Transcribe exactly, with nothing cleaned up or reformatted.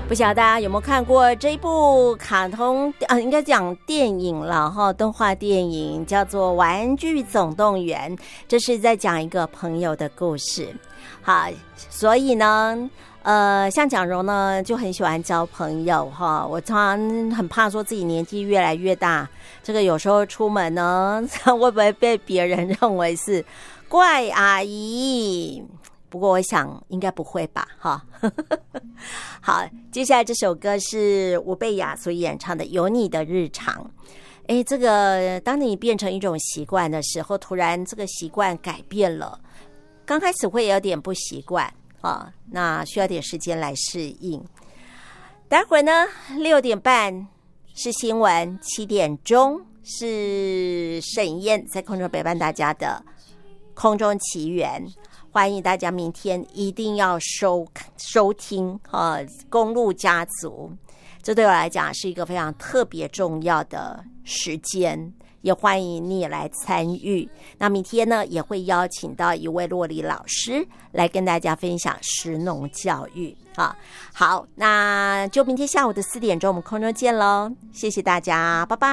不晓得大家有没有看过这一部卡通啊，应该讲电影了哈，动画电影叫做《玩具总动员》，这是在讲一个朋友的故事。好，所以呢呃，像蒋蓉呢就很喜欢交朋友哈，我常常很怕说自己年纪越来越大，这个有时候出门呢会不会被别人认为是怪阿姨，不过我想应该不会吧哈。好，接下来这首歌是吴蓓雅所演唱的《有你的日常》。诶，这个当你变成一种习惯的时候，突然这个习惯改变了，刚开始会有点不习惯啊，那需要点时间来适应。待会儿呢六点半是新闻，七点钟是沈燕在空中陪伴大家的空中奇缘，欢迎大家明天一定要收收听啊，公路家族，这对我来讲是一个非常特别重要的时间，也欢迎你来参与。那明天呢也会邀请到一位洛黎老师来跟大家分享食农教育啊。好，那就明天下午的四点钟我们空中见咯，谢谢大家，拜拜。